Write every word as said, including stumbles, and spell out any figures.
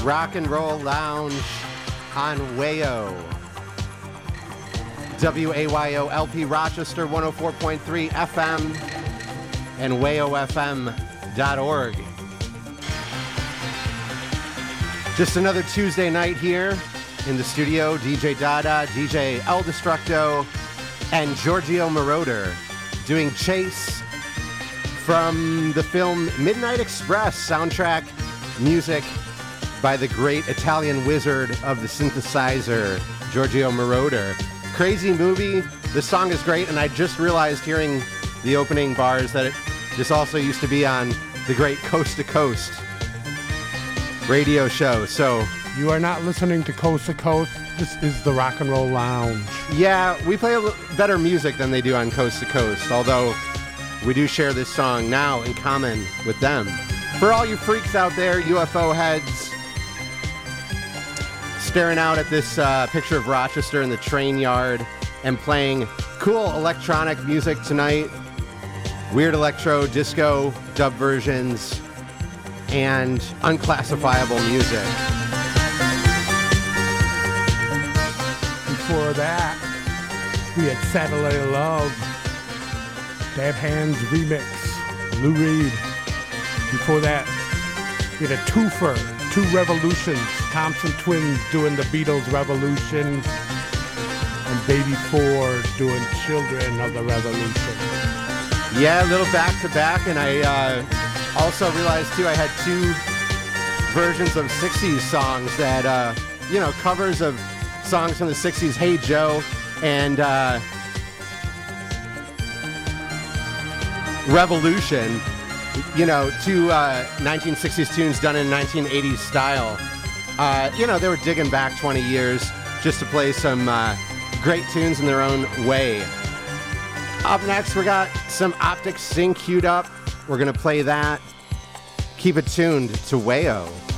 Rock and Roll Lounge on Wayo. W A Y O L P Rochester one oh four point three F M and wayo f m dot org. Just another Tuesday night here in the studio. D J Dada, D J El Destructo, and Giorgio Moroder doing Chase from the film Midnight Express, soundtrack music by the great Italian wizard of the synthesizer, Giorgio Moroder. Crazy movie. The song is great, and I just realized hearing the opening bars that it, this also used to be on the great Coast to Coast radio show. So you are not listening to Coast to Coast. This is the Rock and Roll Lounge. Yeah, we play a little better music than they do on Coast to Coast, although we do share this song now in common with them. For all you freaks out there, U F O heads, staring out at this uh, picture of Rochester in the train yard and playing cool electronic music tonight, weird electro, disco, dub versions, and unclassifiable music. Before that, we had Satellite Love, Dab Hands Remix, Lou Reed. Before that, we had a twofer, Two Revolutions, Thompson Twins doing the Beatles Revolution, and Baby Four doing Children of the Revolution. Yeah, a little back-to-back, and I uh, also realized, too, I had two versions of sixties songs that, uh, you know, covers of songs from the sixties, Hey Joe, and uh, Revolution. You know, two uh, nineteen sixties tunes done in nineteen eighties style. Uh, you know, they were digging back twenty years just to play some uh, great tunes in their own way. Up next, we got some Optic Sync queued up. We're going to play that. Keep it tuned to Wayo.